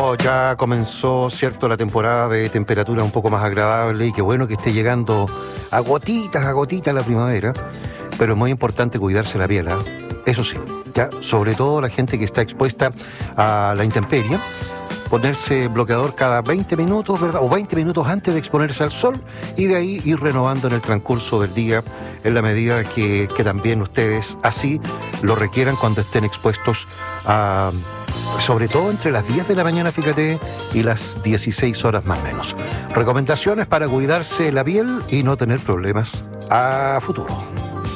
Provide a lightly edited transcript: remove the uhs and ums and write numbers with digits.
bueno, ya comenzó, ¿cierto?, la temporada de temperatura un poco más agradable y qué bueno que esté llegando a gotitas la primavera, pero es muy importante cuidarse la piel, ¿eh? Eso sí, ya, sobre todo la gente que está expuesta a la intemperie, ponerse bloqueador cada 20 minutos, ¿verdad?, o 20 minutos antes de exponerse al sol, y de ahí ir renovando en el transcurso del día en la medida que también ustedes así lo requieran cuando estén expuestos a, sobre todo entre las 10 de la mañana, fíjate, y las 16 horas más o menos. Recomendaciones para cuidarse la piel y no tener problemas a futuro.